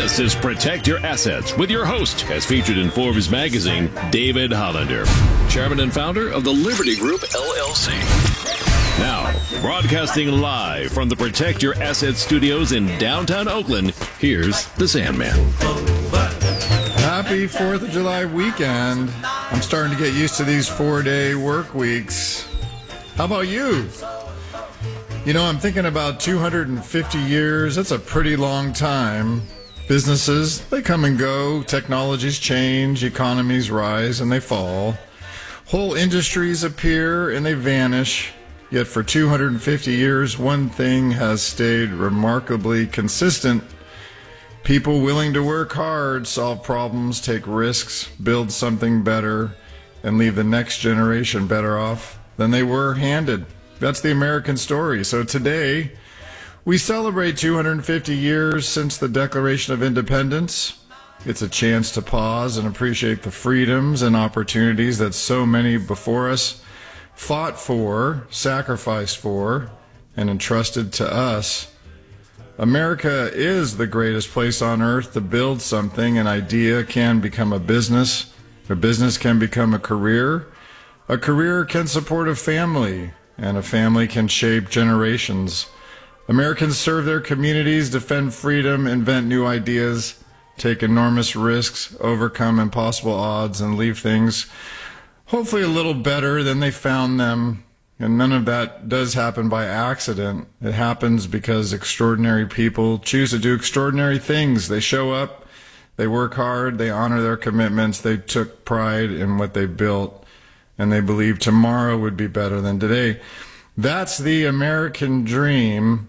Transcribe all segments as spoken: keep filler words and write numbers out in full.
This is Protect Your Assets with your host, as featured in Forbes magazine, David Hollander, chairman and founder of the Liberty Group, L L C. Now, broadcasting live from the Protect Your Assets studios in downtown Oakland, here's the Sandman. Happy fourth of July weekend. I'm starting to get used to these four-day work weeks. How about you? You know, I'm thinking about two hundred fifty years. That's a pretty long time. Businesses, they come and go. Technologies change. Economies rise and they fall. Whole industries appear and they vanish. Yet for two hundred fifty years, one thing has stayed remarkably consistent. People willing to work hard, solve problems, take risks, build something better, and leave the next generation better off than they were handed. That's the American story. So today, we celebrate two hundred fifty years since the Declaration of Independence. It's a chance to pause and appreciate the freedoms and opportunities that so many before us fought for, sacrificed for, and entrusted to us. America is the greatest place on earth to build something. An idea can become a business. A business can become a career. A career can support a family, and a family can shape generations. Americans serve their communities, defend freedom, invent new ideas, take enormous risks, overcome impossible odds, and leave things hopefully a little better than they found them. And none of that does happen by accident. It happens because extraordinary people choose to do extraordinary things. They show up, they work hard, they honor their commitments, they took pride in what they built, and they believe tomorrow would be better than today. That's the American dream.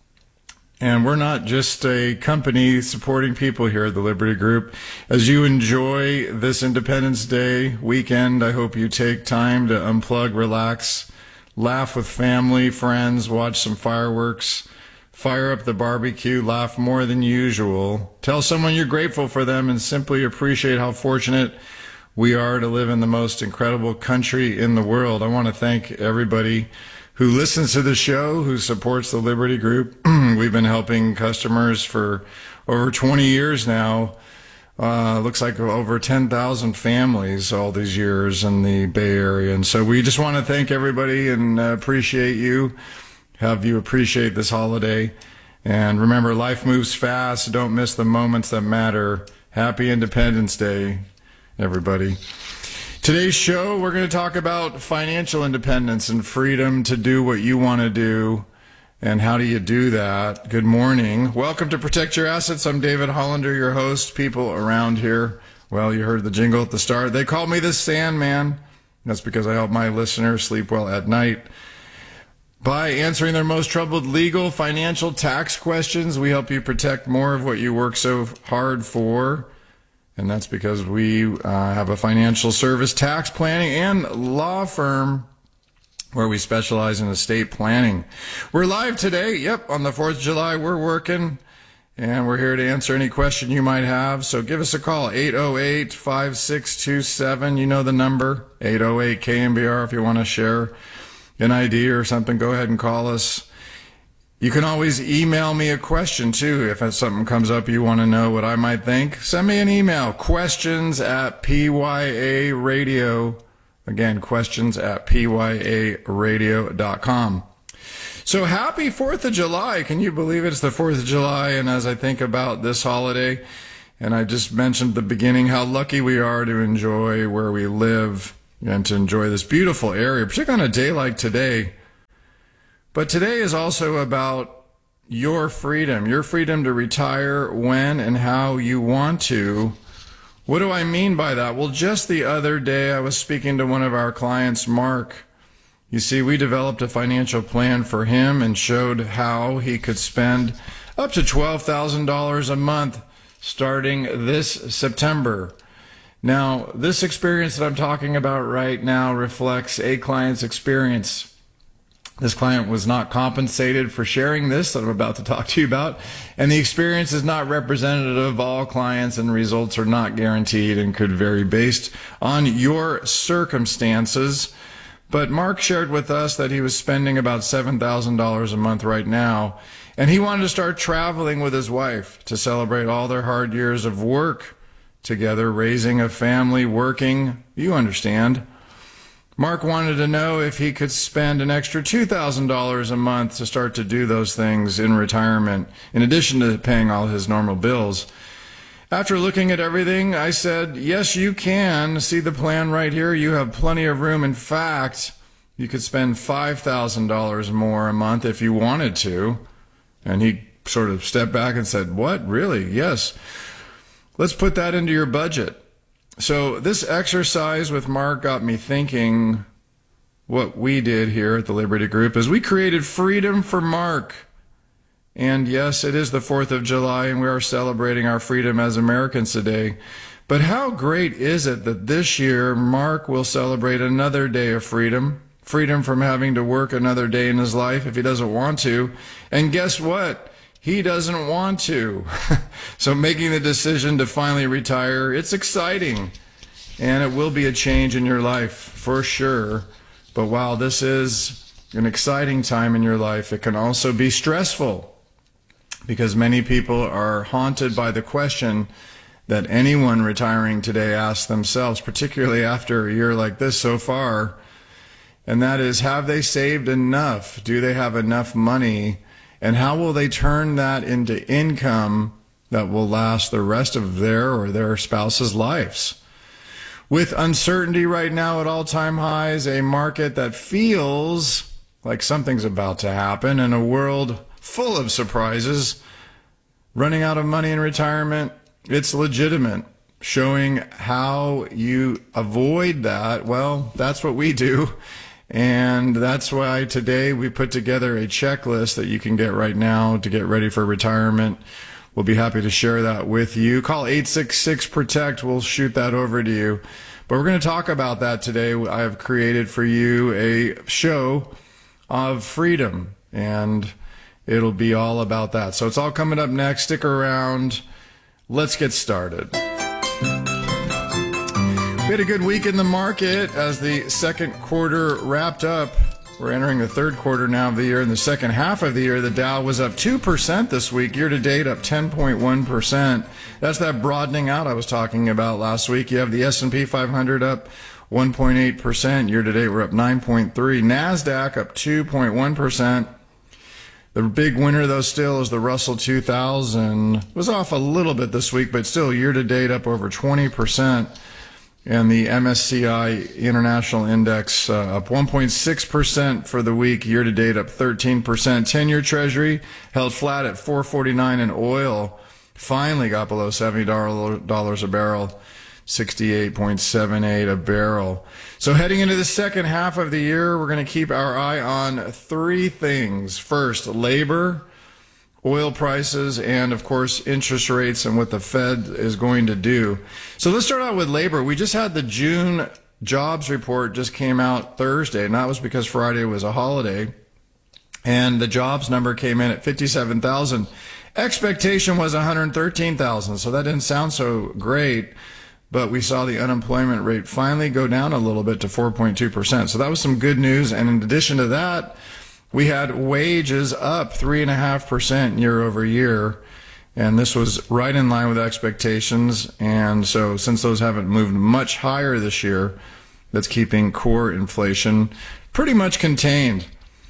And we're not just a company supporting people here at the Liberty Group. As you enjoy this Independence Day weekend, I hope you take time to unplug, relax, laugh with family, friends, watch some fireworks, fire up the barbecue, laugh more than usual. Tell someone you're grateful for them and simply appreciate how fortunate we are to live in the most incredible country in the world. I want to thank everybody who listens to the show, who supports the Liberty Group. We've been helping customers for over twenty years now. Uh, looks like over ten thousand families all these years in the Bay Area. And so we just want to thank everybody and uh, appreciate you, have you appreciate this holiday. And remember, life moves fast. Don't miss the moments that matter. Happy Independence Day, everybody. Today's show, we're going to talk about financial independence and freedom to do what you want to do. And how do you do that? Good morning. Welcome to Protect Your Assets. I'm David Hollander, your host. People around here, well, you heard the jingle at the start. They call me the Sandman. That's because I help my listeners sleep well at night. By answering their most troubled legal, financial, tax questions, we help you protect more of what you work so hard for. And that's because we uh, have a financial service, tax planning, and law firm where we specialize in estate planning. We're live today. Yep, on the fourth of July, we're working, and we're here to answer any question you might have. So give us a call, eight oh eight, five six two seven. You know the number, eight oh eight K M B R. If you want to share an idea or something, go ahead and call us. You can always email me a question, too. If something comes up you want to know what I might think, send me an email, questions at P Y A radio. Again, questions at P Y A radio dot com. So happy fourth of July. Can you believe it's the fourth of July? And as I think about this holiday, and I just mentioned at the beginning how lucky we are to enjoy where we live and to enjoy this beautiful area, particularly on a day like today. But today is also about your freedom, your freedom to retire when and how you want to. What do I mean by that? Well, just the other day I was speaking to one of our clients, Mark. You see, we developed a financial plan for him and showed how he could spend up to twelve thousand dollars a month starting this September. Now, this experience that I'm talking about right now reflects a client's experience. This client was not compensated for sharing this that I'm about to talk to you about, and the experience is not representative of all clients, and results are not guaranteed and could vary based on your circumstances. But Mark shared with us that he was spending about seven thousand dollars a month right now, And he wanted to start traveling with his wife to celebrate all their hard years of work together, raising a family, working, you understand. Mark wanted to know if he could spend an extra two thousand dollars a month to start to do those things in retirement, in addition to paying all his normal bills. After looking at everything, I said, yes, you can. See the plan right here? You have plenty of room. In fact, you could spend five thousand dollars more a month if you wanted to. And he sort of stepped back and said, what? Really? Yes. Let's put that into your budget. So this exercise with Mark got me thinking what we did here at the Liberty Group is we created Freedom for Mark. And yes, it is the fourth of July, and we are celebrating our freedom as Americans today. But how great is it that this year Mark will celebrate another day of freedom, freedom from having to work another day in his life if he doesn't want to. And guess what? He doesn't want to. So making the decision to finally retire, it's exciting. And it will be a change in your life for sure. But while this is an exciting time in your life, it can also be stressful. Because many people are haunted by the question that anyone retiring today asks themselves, particularly after a year like this so far, and that is, have they saved enough? Do they have enough money? And how will they turn that into income that will last the rest of their or their spouse's lives? With uncertainty right now at all-time highs, a market that feels like something's about to happen, and a world full of surprises, running out of money in retirement, it's legitimate. Showing how you avoid that, well, that's what we do. And that's why today we put together a checklist that you can get right now to get ready for retirement. We'll be happy to share that with you. Call eight six six, PROTECT. We'll shoot that over to you. But we're going to talk about that today. I have created for you a show of freedom, and it'll be all about that. So it's all coming up next. Stick around. Let's get started. We had a good week in the market as the second quarter wrapped up. We're entering the third quarter now of the year. In the second half of the year, the Dow was up two percent this week. Year to date, up ten point one percent. That's that broadening out I was talking about last week. You have the S and P five hundred up one point eight percent. Year to date, we're up nine point three. NASDAQ up two point one percent. The big winner, though, still is the Russell two thousand. It was off a little bit this week, but still year to date up over twenty percent. And the M S C I International Index uh, up one point six percent for the week, year to date up thirteen percent. ten-year Treasury held flat at four forty-nine, and oil finally got below seventy dollars a barrel, sixty-eight point seven eight a barrel. So heading into the second half of the year, we're going to keep our eye on three things. First, labor, oil prices, and of course interest rates and what the Fed is going to do. So let's start out with labor. We just had the June jobs report just came out Thursday, and that was because Friday was a holiday. And the jobs number came in at fifty-seven thousand. Expectation was one hundred thirteen thousand, so that didn't sound so great. But we saw the unemployment rate finally go down a little bit to four point two percent. So that was some good news. And in addition to that, we had wages up three point five percent year over year, and this was right in line with expectations. And so since those haven't moved much higher this year, that's keeping core inflation pretty much contained.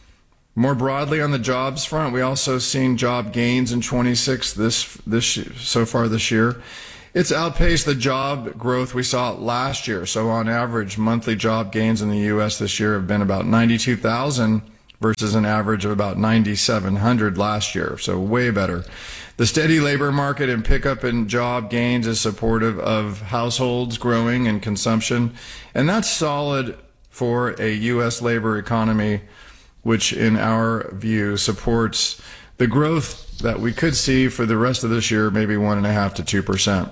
More broadly on the jobs front, we also seen job gains in twenty-six this this so far this year. It's outpaced the job growth we saw last year. So on average, monthly job gains in the U S this year have been about ninety-two thousand versus an average of about ninety-seven hundred last year. So way better. The steady labor market and pickup in job gains is supportive of households growing and consumption. And that's solid for a U S labor economy, which in our view supports the growth that we could see for the rest of this year, maybe one and a half to two percent.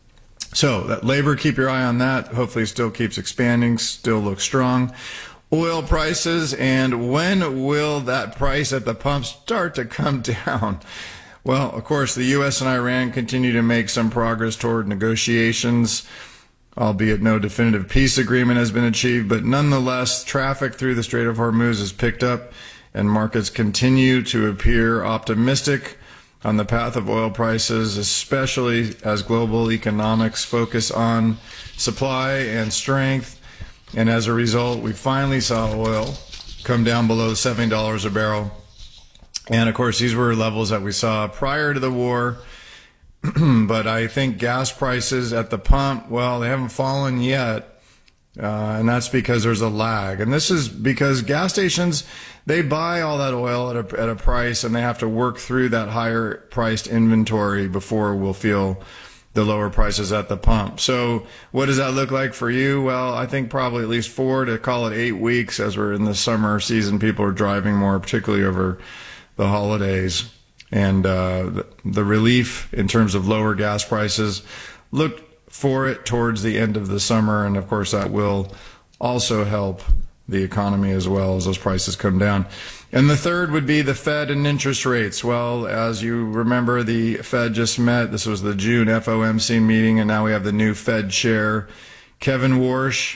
So that labor, keep your eye on that. Hopefully still keeps expanding, still looks strong. Oil prices, and when will that price at the pump start to come down? Well, of course, the U S and Iran continue to make some progress toward negotiations, albeit no definitive peace agreement has been achieved. But nonetheless, traffic through the Strait of Hormuz has picked up, and markets continue to appear optimistic on the path of oil prices, especially as global economics focus on supply and strength. And as a result, we finally saw oil come down below seventy dollars a barrel. And of course, these were levels that we saw prior to the war. But I think gas prices at the pump, well, they haven't fallen yet. Uh, and that's because there's a lag. And this is because gas stations, they buy all that oil at a, at a price, and they have to work through that higher priced inventory before we'll feel the lower prices at the pump. So what does that look like for you? Well, I think probably at least four to call it eight weeks as we're in the summer season. People are driving more, particularly over the holidays. And uh, the, the relief in terms of lower gas prices, look for it towards the end of the summer. And of course, that will also help the economy as well as those prices come down. And the third would be the Fed and interest rates. Well, as you remember, the Fed just met. This was the June F O M C meeting, and now we have the new Fed chair, Kevin Warsh.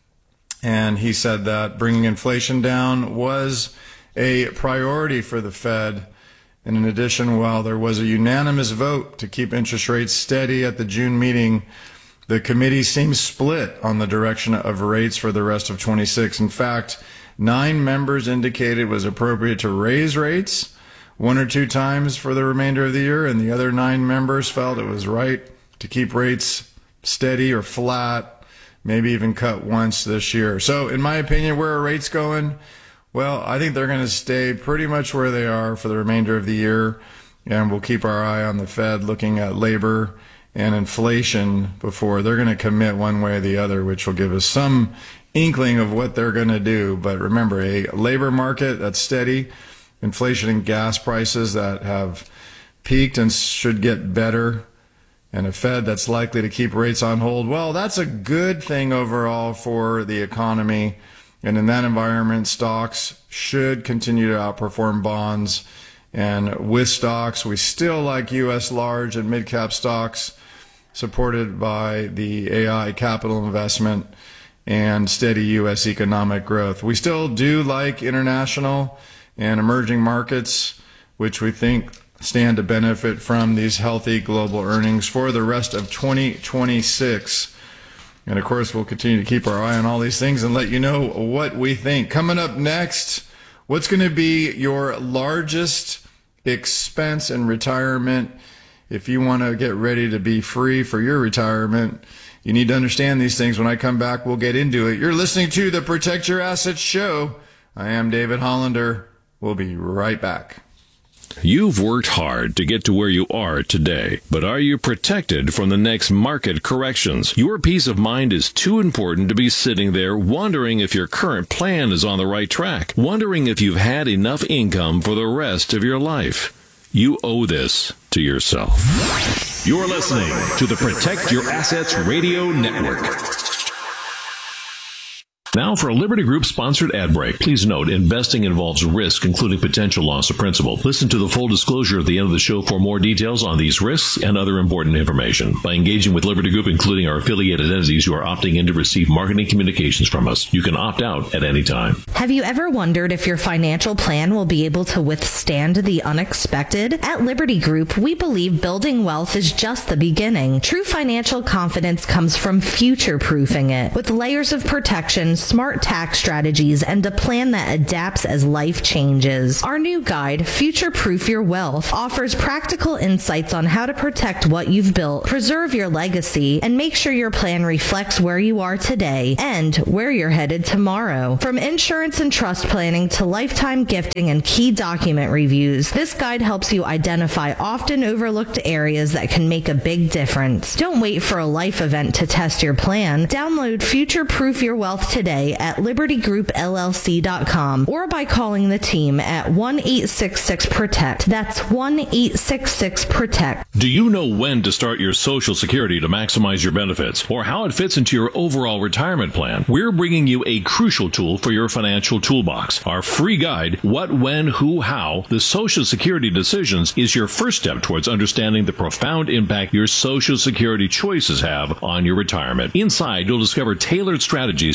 And he said that bringing inflation down was a priority for the Fed. And in addition, while there was a unanimous vote to keep interest rates steady at the June meeting, the committee seems split on the direction of rates for the rest of twenty-six. In fact, nine members indicated it was appropriate to raise rates one or two times for the remainder of the year, and the other nine members felt it was right to keep rates steady or flat, maybe even cut once this year. So in my opinion, where are rates going? Well, I think they're going to stay pretty much where they are for the remainder of the year, and we'll keep our eye on the Fed looking at labor and inflation before they're going to commit one way or the other, which will give us some inkling of what they're going to do. But remember, a labor market that's steady, inflation and gas prices that have peaked and should get better, and a Fed that's likely to keep rates on hold, well, that's a good thing overall for the economy. And in that environment, stocks should continue to outperform bonds. And with stocks, we still like U S large and mid-cap stocks supported by the A I capital investment and steady U S economic growth. We still do like international and emerging markets, which we think stand to benefit from these healthy global earnings for the rest of twenty twenty-six. And of course, we'll continue to keep our eye on all these things and let you know what we think. Coming up next, what's going to be your largest expense in retirement? If you want to get ready to be free for your retirement, you need to understand these things. When I come back, we'll get into it. You're listening to the Protect Your Assets Show. I am David Hollander. We'll be right back. You've worked hard to get to where you are today, but are you protected from the next market corrections? Your peace of mind is too important to be sitting there wondering if your current plan is on the right track, wondering if you've had enough income for the rest of your life. You owe this to yourself. You're listening to the Protect Your Assets Radio Network. Now for a Liberty Group-sponsored ad break. Please note, investing involves risk, including potential loss of principal. Listen to the full disclosure at the end of the show for more details on these risks and other important information. By engaging with Liberty Group, including our affiliated entities, you are opting in to receive marketing communications from us. You can opt out at any time. Have you ever wondered if your financial plan will be able to withstand the unexpected? At Liberty Group, we believe building wealth is just the beginning. True financial confidence comes from future-proofing it, with layers of protection, smart tax strategies, and a plan that adapts as life changes. Our new guide, Future Proof Your Wealth, offers practical insights on how to protect what you've built, preserve your legacy, and make sure your plan reflects where you are today and where you're headed tomorrow. From insurance and trust planning to lifetime gifting and key document reviews, this guide helps you identify often overlooked areas that can make a big difference. Don't wait for a life event to test your plan. Download Future Proof Your Wealth today at liberty group L L C dot com or by calling the team at one eight six six protect. That's one eight six six protect. Do you know when to start your Social Security to maximize your benefits or how it fits into your overall retirement plan? We're bringing you a crucial tool for your financial toolbox. Our free guide, What, When, Who, How, the Social Security Decisions, is your first step towards understanding the profound impact your Social Security choices have on your retirement. Inside, you'll discover tailored strategies to optimize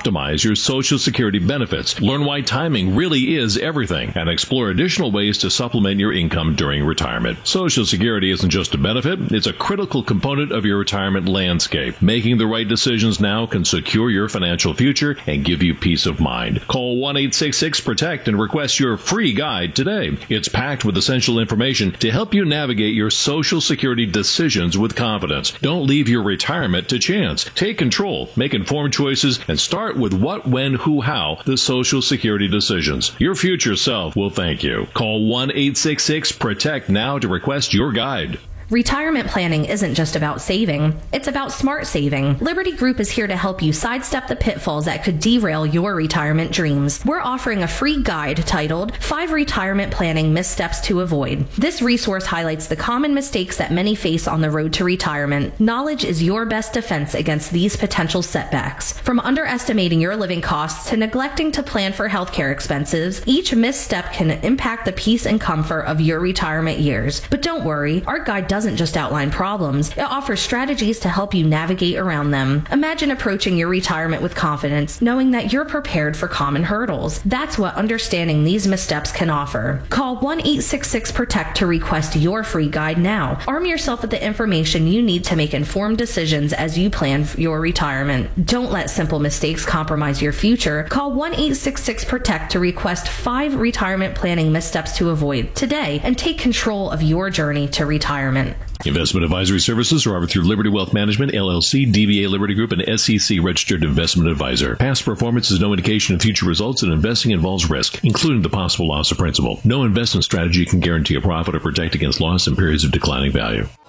optimize your Social Security benefits. Learn why timing really is everything and explore additional ways to supplement your income during retirement. Social Security isn't just a benefit, it's a critical component of your retirement landscape. Making the right decisions now can secure your financial future and give you peace of mind. Call one eight six six protect and request your free guide today. It's packed with essential information to help you navigate your Social Security decisions with confidence. Don't leave your retirement to chance. Take control, make informed choices, and start with what, when, who, how, the Social Security decisions. Your future self will thank you. Call one eight six six protect now to request your guide. Retirement planning isn't just about saving, it's about smart saving. Liberty Group is here to help you sidestep the pitfalls that could derail your retirement dreams. We're offering a free guide titled Five Retirement Planning Missteps to Avoid. This resource highlights the common mistakes that many face on the road to retirement. Knowledge is your best defense against these potential setbacks. From underestimating your living costs to neglecting to plan for healthcare expenses, each misstep can impact the peace and comfort of your retirement years. But don't worry, our guide doesn't doesn't just outline problems, it offers strategies to help you navigate around them. Imagine approaching your retirement with confidence, knowing that you're prepared for common hurdles. That's what understanding these missteps can offer. Call one eight six six protect to request your free guide now. Arm yourself with the information you need to make informed decisions as you plan for your retirement. Don't let simple mistakes compromise your future. Call one eight six six protect to request five retirement planning missteps to avoid today and take control of your journey to retirement. Investment advisory services are offered through Liberty Wealth Management, L L C, D B A Liberty Group, and S E C registered investment advisor. Past performance is no indication of future results, and investing involves risk, including the possible loss of principal. No investment strategy can guarantee a profit or protect against loss in periods of declining value.